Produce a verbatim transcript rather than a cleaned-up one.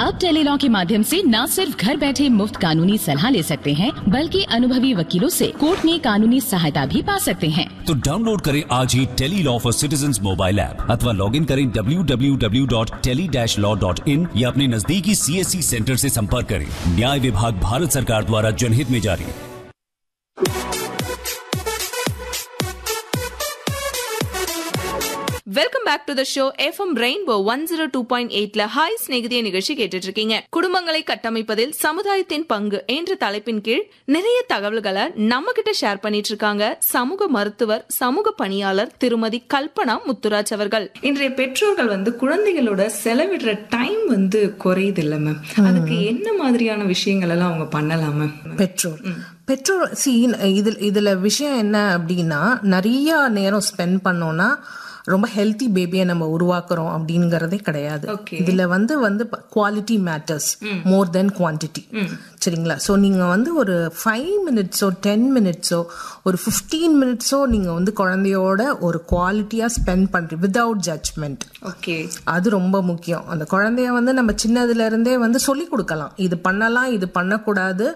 अब टेलीलॉ के माध्यम से न सिर्फ घर बैठे मुफ्त कानूनी सलाह ले सकते हैं, बल्कि अनुभवी वकीलों से कोर्ट में कानूनी सहायता भी पा सकते हैं। तो डाउनलोड करें आज ही Tele-Law for citizens mobile app अथवा लॉग इन करें W W W dot tele dash law dot in या अपने नजदीकी सीएससी सेंटर से संपर्क करें। न्याय विभाग भारत सरकार द्वारा जनहित में जारी। Welcome back to the show. FM rainbow one zero two point எயிட்ல ஹாய் ஸ்நேகிதிய நிகழ்ச்சி கேட்டுட்டு இருக்கீங்க. குடும்பங்களை கட்டமைப்பதில் சமுதாயத்தின் பங்கு என்ற தலைப்பின் கீழ் நிறைய தகவல்களை நம்ம கிட்ட ஷேர் பண்ணிட்டு இருக்காங்க சமூக மருத்துவர், சமூக பணியாளர் திருமதி கல்பனா முத்துராஜ் அவர்கள். இன்றைய பெற்றோர்கள் வந்து குழந்தைகளோட செலவிடுற டைம் வந்து குறையுது இல்ல மேம், அதுக்கு என்ன மாதிரியான விஷயங்கள் எல்லாம் அவங்க பண்ணலாம் மேம்? பெற்றோர் பெற்றோர் சி இதுல இதுல விஷயம் என்ன அப்படின்னா, நிறைய நேரம் ஸ்பெண்ட் பண்ணோம்னா ரொம்ப ஹெல்த்தி பேபியை நம்ம உருவாக்குறோம் அப்படிங்கறதே கிடையாது. இதுல வந்து வந்து குவாலிட்டி மேட்டர்ஸ் மோர் தென் குவான்டிட்டி. சரிங்களா? ஸோ நீங்க வந்து ஒரு ஃபைவ் மினிட்ஸோ டென் மினிட்ஸோ ஒரு ஃபிஃப்டீன் மினிட்ஸோ நீங்க வந்து குழந்தையோட ஒரு குவாலிட்டியா ஸ்பெண்ட் பண்றீங்க வித்வுட் ஜட்ஜ்மெண்ட். ஓகே, அது ரொம்ப முக்கியம். அந்த குழந்தைய வந்து நம்ம சின்னதுல இருந்தே வந்து சொல்லி கொடுக்கலாம், இது பண்ணலாம் இது பண்ணக்கூடாது